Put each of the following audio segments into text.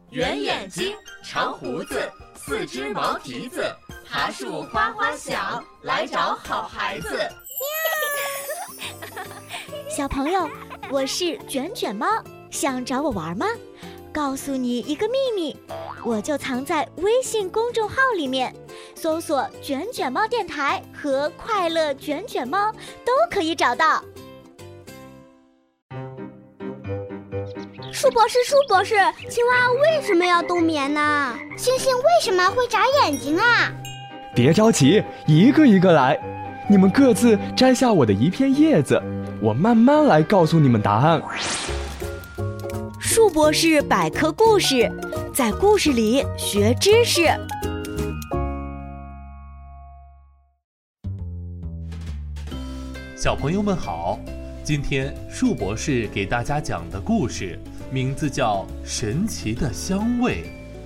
圆眼睛，长胡子，四只毛蹄子，爬树哗哗响，来找好孩子。 小朋友，我是卷卷猫，想找我玩吗？告诉你一个秘密，我就藏在微信公众号里面，搜索卷卷猫电台和快乐卷卷猫都可以找到。 树博士，青蛙为什么要冬眠呢？星星为什么会眨眼睛啊？ 别着急，一个一个来，你们各自摘下我的一片叶子，我慢慢来告诉你们答案。 树博士百科故事，在故事里学知识。 小朋友们好，今天树博士给大家讲的故事名字叫《神奇的香味》。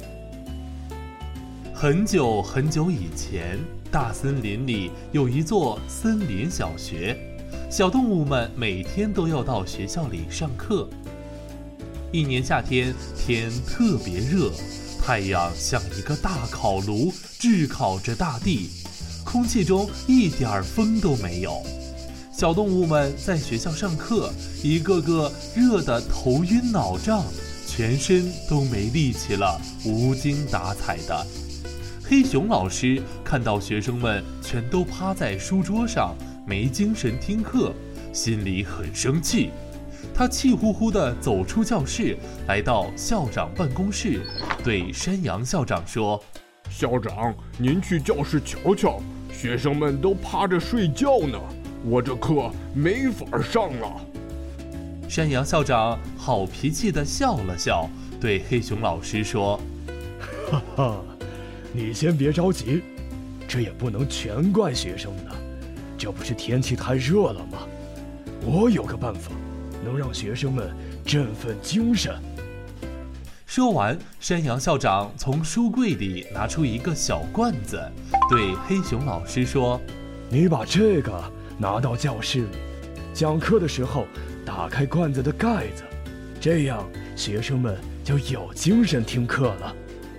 很久很久以前，大森林里有一座森林小学，小动物们每天都要到学校里上课。一年夏天，天特别热，太阳像一个大烤炉，炙烤着大地，空气中一点风都没有。小动物们在学校上课，一个个热得头晕脑胀，全身都没力气了，无精打采的。黑熊老师看到学生们全都趴在书桌上，没精神听课，心里很生气。他气呼呼地走出教室，来到校长办公室，对山羊校长说： 校长，您去教室瞧瞧，学生们都趴着睡觉呢，我这课没法上了。 山羊校长好脾气地笑了笑，对黑熊老师说： 哈哈，你先别着急，这也不能全怪学生呢，这不是天气太热了吗？我有个办法，能让学生们振奋精神。 说完，山羊校长从书柜里拿出一个小罐子，对黑熊老师说： 你把这个拿到教室里，讲课的时候打开罐子的盖子，这样学生们就有精神听课了。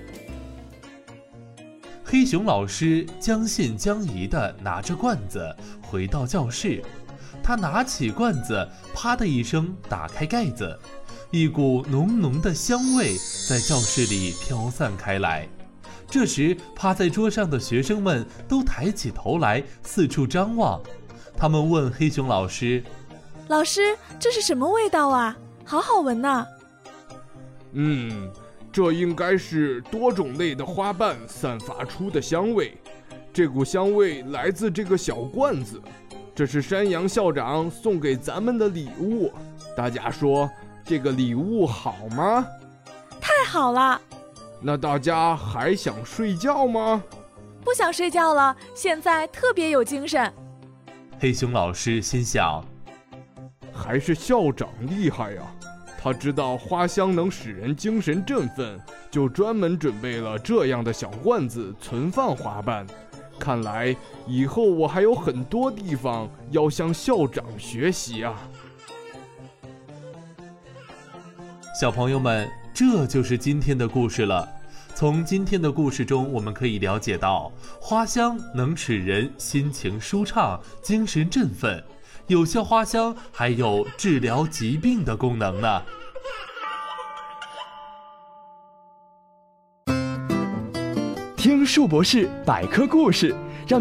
黑熊老师将信将疑地拿着罐子回到教室，他拿起罐子，啪的一声打开盖子，一股浓浓的香味在教室里飘散开来。这时，趴在桌上的学生们都抬起头来，四处张望。他们问黑熊老师： 老师，这是什么味道啊？好好闻呐！ 这应该是多种类的花瓣散发出的香味。这股香味来自这个小罐子，这是山羊校长送给咱们的礼物。大家说这个礼物好吗？ 太好了！ 那大家还想睡觉吗？ 不想睡觉了，现在特别有精神。 黑熊老师心想， 还是校长厉害呀，他知道花香能使人精神振奋，就专门准备了这样的小罐子存放花瓣。看来以后我还有很多地方要向校长学习啊。 小朋友们，这就是今天的故事了。从今天的故事中，我们可以了解到，花香能使人心情舒畅、精神振奋，有些花香还有治疗疾病的功能呢。 听树博士百科故事，